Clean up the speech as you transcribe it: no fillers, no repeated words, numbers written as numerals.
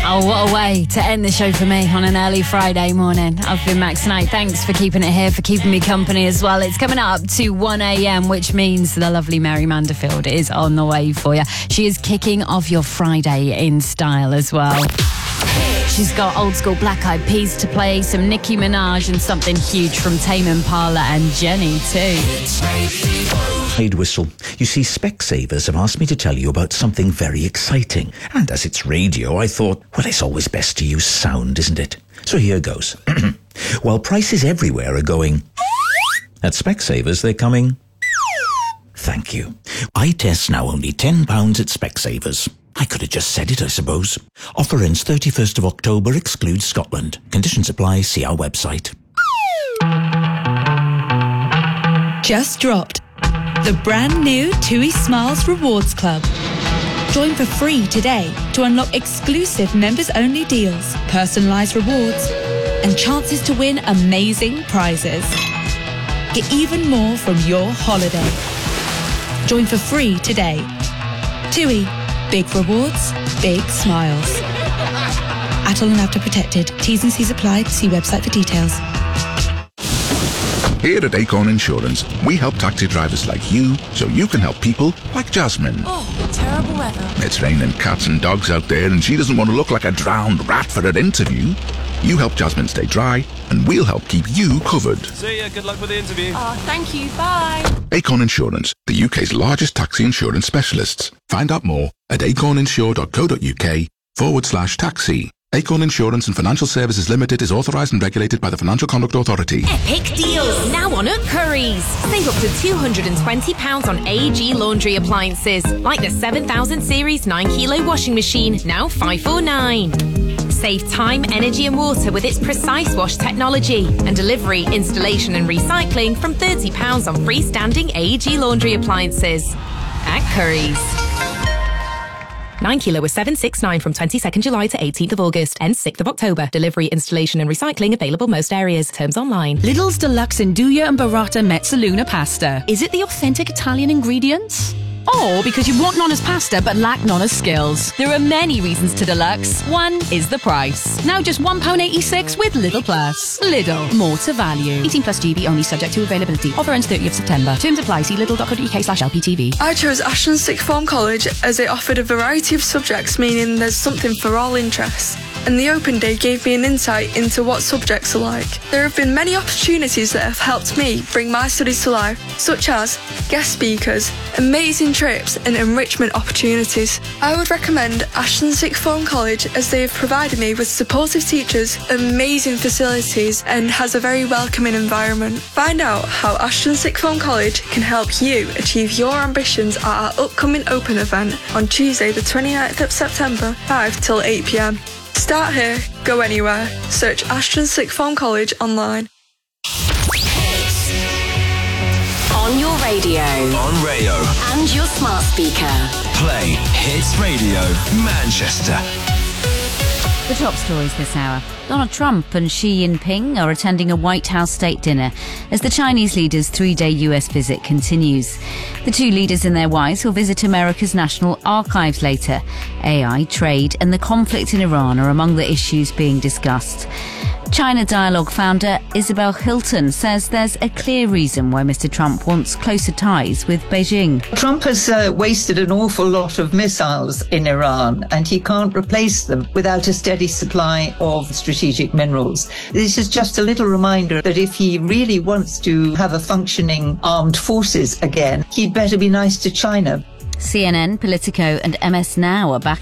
Oh, what a way to end the show for me on an early Friday morning. I've been Max Knight. Thanks for keeping it here, for keeping me company as well. It's coming up to 1 a.m, which means the lovely Mary Manderfield is on the way for you. She is kicking off your Friday in style as well. She's got old school Black Eyed Peas to play, some Nicki Minaj, and something huge from Tame Impala and Jenny too. Side whistle. You see, Specsavers have asked me to tell you about something very exciting. And as it's radio, I thought, well, it's always best to use sound, isn't it? So here goes. While prices everywhere are going, at Specsavers they're coming. Thank you. Eye tests now only £10 at Specsavers. I could have just said it, I suppose. Offer ends 31st of October, excludes Scotland. Conditions apply, see our website. Just dropped. The brand new TUI Smiles Rewards Club. Join for free today to unlock exclusive members-only deals, personalised rewards, and chances to win amazing prizes. Get even more from your holiday. Join for free today. TUI. Big rewards, big smiles. ATOL and ABTA protected. T's and C's applied. See website for details. Here at Acorn Insurance, we help taxi drivers like you so you can help people like Jasmine. Oh, terrible weather. It's raining cats and dogs out there and she doesn't want to look like a drowned rat for her interview. You help Jasmine stay dry and we'll help keep you covered. See ya, good luck with the interview. Oh, thank you, bye. Acorn Insurance, the UK's largest taxi insurance specialists. Find out more at acorninsure.co.uk/taxi. Acorn Insurance and Financial Services Limited is authorised and regulated by the Financial Conduct Authority. Epic deals now on at Currys. Save up to £220 on AEG laundry appliances, like the 7000 Series 9kg washing machine, now $549. Save time, energy and water with its Precise Wash technology, and delivery, installation and recycling from £30 on freestanding AEG laundry appliances. At Currys. 9kg was $769 from 22nd July to 18th of August. Ends 6th of October. Delivery, installation and recycling available most areas. Terms online. Lidl's Deluxe Nduja and Burrata Mezzaluna pasta. Is it the authentic Italian ingredients? Or because you want Nonna's pasta but lack Nonna's skills? There are many reasons to Deluxe. One is the price. Now just £1.86 with Lidl Plus. Lidl, more to value. 18 plus GB only, subject to availability. Offer ends 30th of September. Terms apply. See lidl.co.uk/LPTV. I chose Ashton Sixth Form College as it offered a variety of subjects, meaning there's something for all interests. And the open day gave me an insight into what subjects are like. There have been many opportunities that have helped me bring my studies to life, such as guest speakers, amazing trips and enrichment opportunities. I would recommend Ashton Sixth Form College as they have provided me with supportive teachers, amazing facilities and has a very welcoming environment. Find out how Ashton Sixth Form College can help you achieve your ambitions at our upcoming open event on Tuesday the 29th of September, 5 till 8 p.m. Start here, go anywhere. Search Ashton Sixth Form College online. On your radio. On Rayo. And your smart speaker. Play Hits Radio Manchester. The top stories this hour. Donald Trump and Xi Jinping are attending a White House state dinner as the Chinese leader's 3-day US visit continues. The two leaders and their wives will visit America's National Archives later. AI, trade and the conflict in Iran are among the issues being discussed. China Dialogue founder Isabel Hilton says there's a clear reason why Mr. Trump wants closer ties with Beijing. Trump has wasted an awful lot of missiles in Iran, and he can't replace them without a steady supply of strategic minerals. This is just a little reminder that if he really wants to have a functioning armed forces again, he'd better be nice to China. CNN, Politico and MS Now are back